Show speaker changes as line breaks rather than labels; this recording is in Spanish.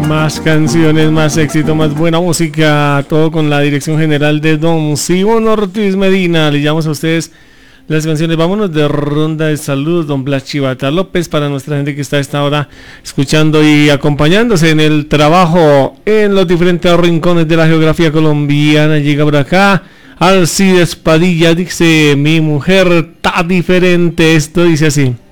Más canciones, más éxito, más buena música, todo con la dirección general de don Simón Ortiz Medina. Le llamamos a ustedes las canciones. Vámonos de ronda de saludos, don Blas Chivata López, para nuestra gente que está a esta hora escuchando y acompañándose en el trabajo en los diferentes rincones de la geografía colombiana. Llega por acá Alcides Padilla, dice: mi mujer está diferente. Esto dice así.